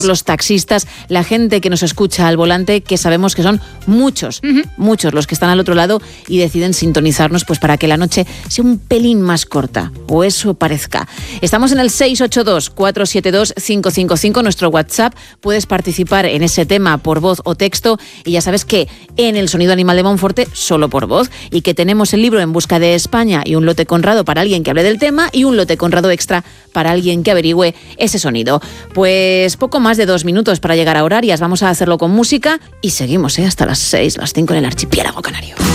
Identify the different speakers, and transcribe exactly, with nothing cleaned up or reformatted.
Speaker 1: los taxistas, la gente que nos escucha al volante, que sabemos que son muchos, uh-huh. muchos los que están al otro lado y deciden sintonizarnos pues para que la noche sea un pelín más corta, o eso parezca. Estamos en el seis ocho dos, cuatro siete dos, cinco cinco cinco, nuestro WhatsApp. Puedes participar en ese tema por voz o texto y ya sabes que en el Sonido Animal de Monforte solo por voz, y que tenemos el libro En busca de España y un lote Conrado para alguien que hable del tema y un lote Conrado extra para alguien que averigüe ese sonido. Pues poco más de dos minutos para llegar a Horarias. Vamos a hacerlo con música y seguimos ¿eh? hasta las seis, las cinco en el archipiélago canario.